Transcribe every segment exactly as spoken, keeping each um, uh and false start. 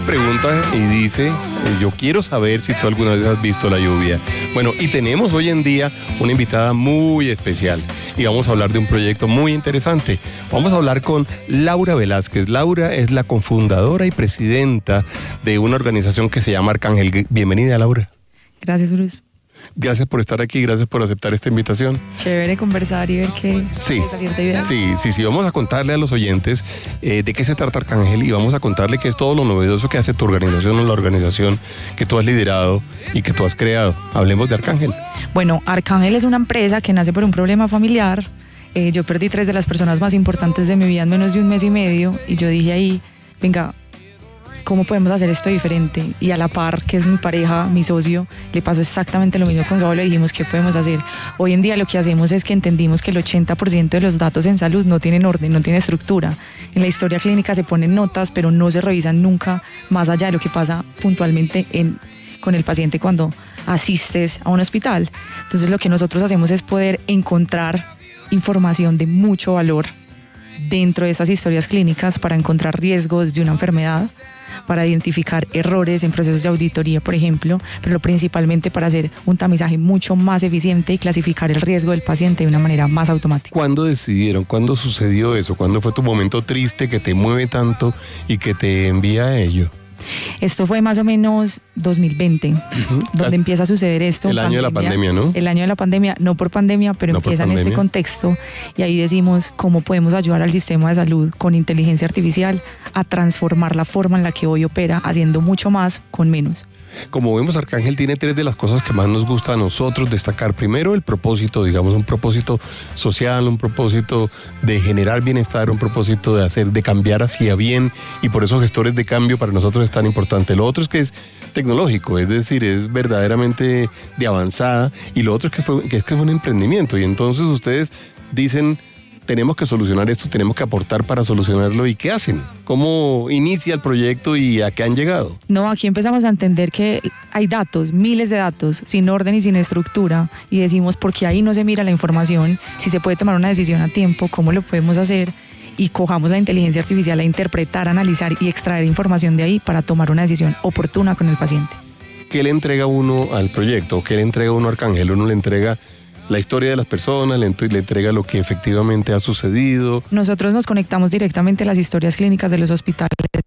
Pregunta y dice, yo quiero saber si tú alguna vez has visto la lluvia. Bueno, y tenemos hoy en día una invitada muy especial y vamos a hablar de un proyecto muy interesante. Vamos a hablar con Laura Velázquez. Laura es la cofundadora y presidenta de una organización que se llama Arcángel. Bienvenida, Laura. Gracias, Bruce. Gracias por estar aquí, gracias por aceptar esta invitación. Chévere conversar y ver qué sí, puede salir de idea. Sí, sí, sí, vamos a contarle a los oyentes eh, de qué se trata Arcángel y vamos a contarle qué es todo lo novedoso que hace tu organización o la organización que tú has liderado y que tú has creado. Hablemos de Arcángel. Bueno, Arcángel es una empresa que nace por un problema familiar. Eh, yo perdí tres de las personas más importantes de mi vida en menos de un mes y medio y yo dije ahí, venga, ¿cómo podemos hacer esto diferente? Y a la par, que es mi pareja, mi socio, le pasó exactamente lo mismo con Gabo, le dijimos, ¿qué podemos hacer? Hoy en día lo que hacemos es que entendimos que el ochenta por ciento de los datos en salud no tienen orden, no tienen estructura. En la historia clínica se ponen notas, pero no se revisan nunca más allá de lo que pasa puntualmente en, con el paciente cuando asistes a un hospital. Entonces lo que nosotros hacemos es poder encontrar información de mucho valor dentro de esas historias clínicas para encontrar riesgos de una enfermedad, para identificar errores en procesos de auditoría, por ejemplo, pero principalmente para hacer un tamizaje mucho más eficiente y clasificar el riesgo del paciente de una manera más automática. ¿Cuándo decidieron? ¿Cuándo sucedió eso? ¿Cuándo fue tu momento triste que te mueve tanto y que te envía a ello? Esto fue más o menos dos mil veinte, uh-huh. donde empieza a suceder esto. El año pandemia, de la pandemia, ¿no? El año de la pandemia, no por pandemia, pero no empieza en este contexto y ahí decimos cómo podemos ayudar al sistema de salud con inteligencia artificial a transformar la forma en la que hoy opera, haciendo mucho más con menos. Como vemos, Arcángel tiene tres de las cosas que más nos gusta a nosotros destacar. Primero, el propósito, digamos, un propósito social, un propósito de generar bienestar, un propósito de hacer, de cambiar hacia bien, y por eso gestores de cambio para nosotros es tan importante. Lo otro es que es tecnológico, es decir, es verdaderamente de avanzada, y lo otro es que, fue, que es que es un emprendimiento, y entonces ustedes dicen, tenemos que solucionar esto, tenemos que aportar para solucionarlo. ¿Y qué hacen? ¿Cómo inicia el proyecto y a qué han llegado? No, aquí empezamos a entender que hay datos, miles de datos, sin orden y sin estructura, y decimos, porque ahí no se mira la información, si se puede tomar una decisión a tiempo, ¿cómo lo podemos hacer? Y cojamos la inteligencia artificial a interpretar, analizar y extraer información de ahí para tomar una decisión oportuna con el paciente. ¿Qué le entrega uno al proyecto? ¿Qué le entrega uno a Arcángel? Uno le entrega la historia de las personas, le, le entrega lo que efectivamente ha sucedido. Nosotros nos conectamos directamente a las historias clínicas de los hospitales,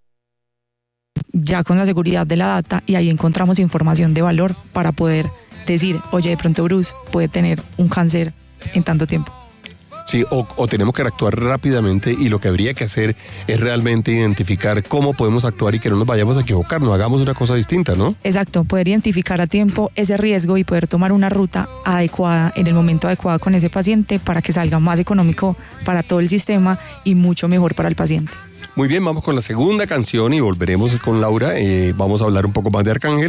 ya con la seguridad de la data, y ahí encontramos información de valor para poder decir, oye, de pronto Bruce puede tener un cáncer en tanto tiempo. Sí, o, o tenemos que actuar rápidamente, y lo que habría que hacer es realmente identificar cómo podemos actuar y que no nos vayamos a equivocar, no hagamos una cosa distinta, ¿no? Exacto, poder identificar a tiempo ese riesgo y poder tomar una ruta adecuada en el momento adecuado con ese paciente para que salga más económico para todo el sistema y mucho mejor para el paciente. Muy bien, vamos con la segunda canción y volveremos con Laura. Eh, vamos a hablar un poco más de Arcángel.